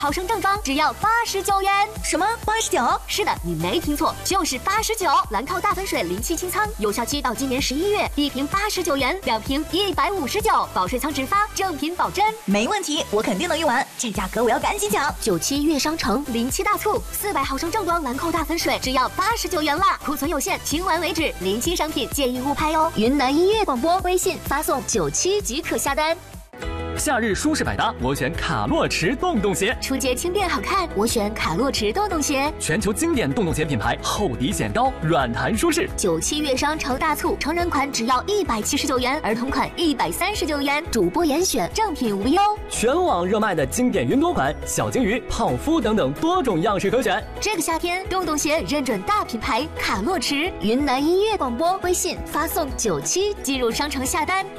毫升正装只要89元。 什么89？ 是的，你没听错，就是89。兰蔻大粉水临期清仓，有效期到今年11月，一瓶89元，2瓶159，保水仓直发，正品保真。 没问题，我肯定能用完，这价格我要赶紧抢。 97月商城临期大促，400毫升正装兰蔻大粉水只要89元啦，库存有限，清完为止，临期商品建议勿拍哦。云南音乐广播微信发送97即可下单。 夏日舒适百搭，我选卡洛驰洞洞鞋。 春节轻便好看，我选卡洛驰洞洞鞋。 全球经典洞洞鞋品牌，厚底显高，软弹舒适。 97月商城大促，成人款只要179元，儿童款139元，主播严选，正品无忧。 全网热卖的经典云朵款、小金鱼、泡芙等等多种样式可选。 这个夏天，洞洞鞋认准大品牌卡洛驰。云南音乐广播微信发送97进入商城下单。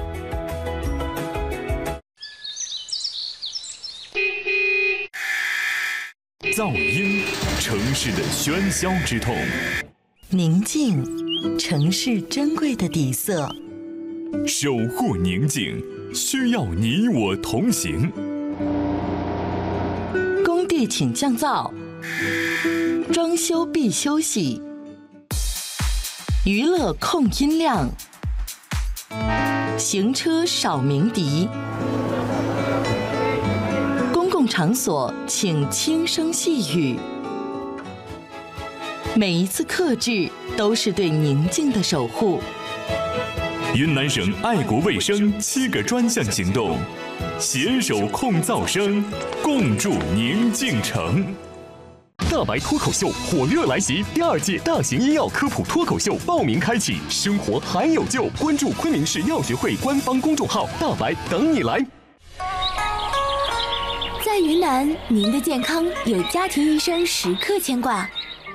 噪音，城市的喧嚣之痛； 宁静，城市珍贵的底色。 守护宁静，需要你我同行。 工地请降噪，装修必休息。娱乐控音量，行车少鸣笛。场所请轻声细语，每一次克制都是对宁静的守护。 云南省爱国卫生7个专项行动，携手控噪声，共筑宁静城。大白脱口秀火热来袭，第2届大型医药科普脱口秀报名开启，生活还有救，关注昆明市药学会官方公众号，大白等你来。 在云南，您的健康有家庭医生时刻牵挂。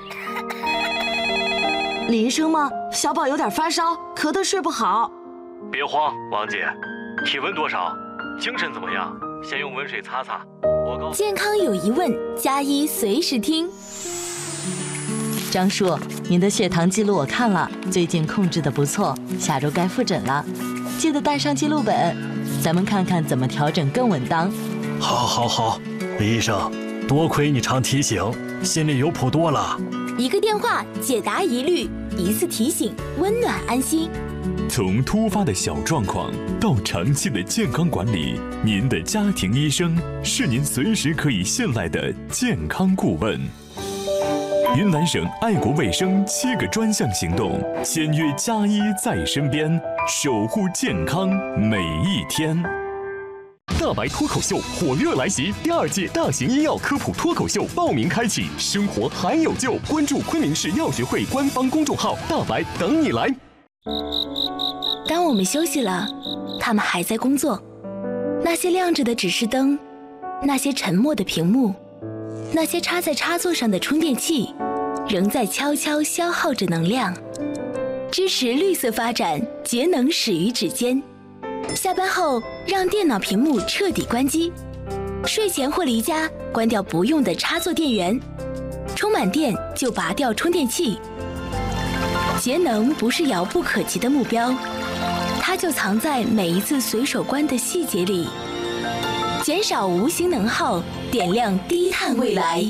李医生吗？小宝有点发烧，咳得睡不好。 别慌，王姐，体温多少？精神怎么样？先用温水擦擦。 健康有疑问，加医随时听。 张叔，您的血糖记录我看了，最近控制得不错，下周该复诊了，记得带上记录本，咱们看看怎么调整更稳当。 好，李医生，多亏你常提醒，心里有谱多了。 一个电话解答疑虑，一次提醒温暖安心。 从突发的小状况到长期的健康管理，您的家庭医生是您随时可以信赖的健康顾问。云南省爱国卫生7个专项行动，签约加医在身边，守护健康每一天。大白脱口秀火热来袭，第2届大型医药科普脱口秀报名开启，生活还有救，关注昆明市药学会官方公众号，大白等你来。 当我们休息了，他们还在工作。那些亮着的指示灯，那些沉默的屏幕，那些插在插座上的充电器，仍在悄悄消耗着能量。支持绿色发展，节能始于指尖。下班后，让电脑屏幕彻底关机；睡前或离家，关掉不用的插座电源。充满电就拔掉充电器。节能不是遥不可及的目标，它就藏在每一次随手关的细节里。减少无形能耗，点亮低碳未来。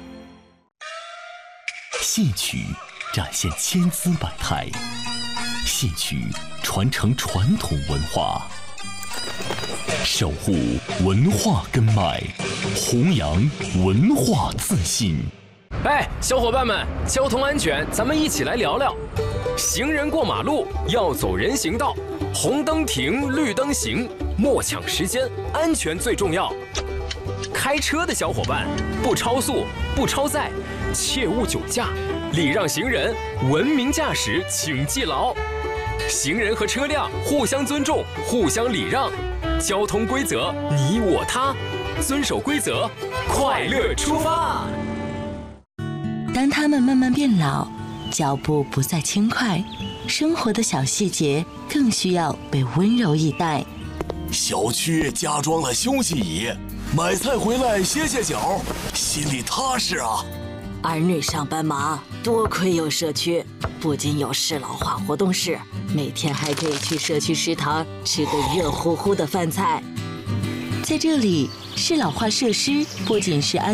戏曲展现千姿百态，戏曲传承传统文化，守护文化根脉，弘扬文化自信。 哎，小伙伴们，交通安全，咱们一起来聊聊。行人过马路要走人行道，红灯停，绿灯行，莫抢时间，安全最重要。开车的小伙伴，不超速，不超载，切勿酒驾，礼让行人，文明驾驶，请记牢。行人和车辆互相尊重，互相礼让，交通规则你我他，遵守规则，快乐出发。 当他们慢慢变老，脚步不再轻快，生活的小细节更需要被温柔以待。 小区加装了休息椅，买菜回来歇歇脚，心里踏实啊。 儿女上班忙，多亏有社区，不仅有适老化活动室，每天还可以去社区食堂吃个热乎乎的饭菜。 在这里，适老化设施不仅是安